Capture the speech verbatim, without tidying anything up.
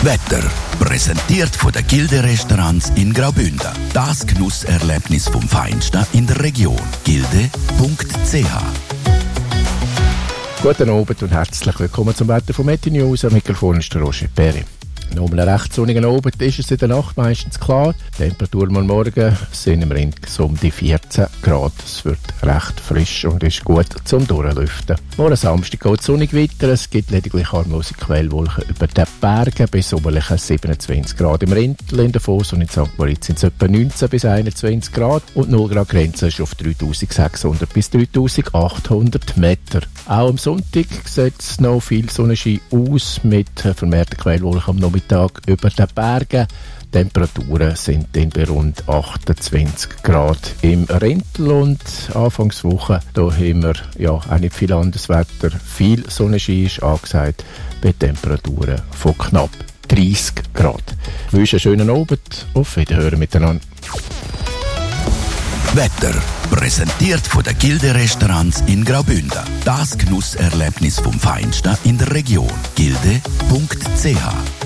Wetter. Präsentiert von den Gilde-Restaurants in Graubünden. Das Genusserlebnis vom Feinsten in der Region. Gilde Punkt c h. Guten Abend und herzlich willkommen zum Wetter von Meti News. Am Mikrofon ist der Roger Perry. Nach einem recht sonnigen Abend ist es in der Nacht meistens klar. Die Temperaturen am Morgen sind im Rind so um die vierzehn Grad. Es wird recht frisch und ist gut zum Durchlüften. Morgen Samstag geht es sonnig weiter. Es gibt lediglich harmlose Quellwolken über den Bergen bis sommerliche siebenundzwanzig Grad im Rindl. In Davos und in Sankt Moritz sind es etwa neunzehn bis einundzwanzig Grad und null Grad Grenze ist auf dreitausendsechshundert bis dreitausendachthundert Meter. Auch am Sonntag sieht es noch viel Sonnenschein aus mit vermehrten Quellwolken am Nachmittag über den Bergen. Temperaturen sind dann bei rund achtundzwanzig Grad im Rindl und Anfangswoche, da haben wir ja auch nicht viel anderes Wetter. Viel Sonnenschein ist angesagt bei Temperaturen von knapp dreißig Grad. Ich wünsche einen schönen Abend, auf Wiederhören miteinander. Wetter. Präsentiert von den Gilde-Restaurants in Graubünden. Das Genusserlebnis vom Feinsten in der Region. Gilde Punkt c h.